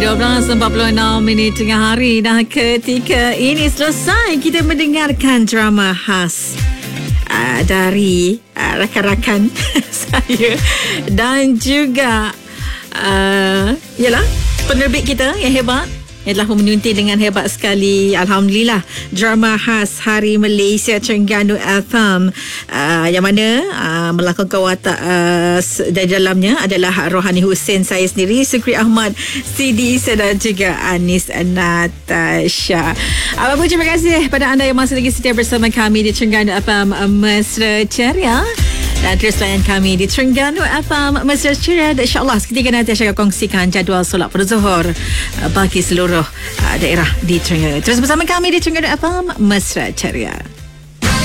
12:46 tengah hari dah ketika ini selesai kita mendengarkan drama khas dari rakan-rakan saya dan juga yalah penerbit kita yang hebat yang telah menyunting dengan hebat sekali. Alhamdulillah, drama khas Hari Malaysia Terengganu FM yang mana melakukan watak dari dalamnya adalah Rohani Hussein, saya sendiri, Sukri Ahmad, Sidi dan juga Anis Natasha. Apa-apa, terima kasih pada anda yang masih lagi setia bersama kami di Terengganu FM Mesra Ceria. Dan terus layan kami di Terengganu FM Mesra Ceria. InsyaAllah seketika nanti saya akan kongsikan jadual solat pada Zuhur bagi seluruh daerah di Terengganu. Terus bersama kami di Terengganu FM Mesra Ceria.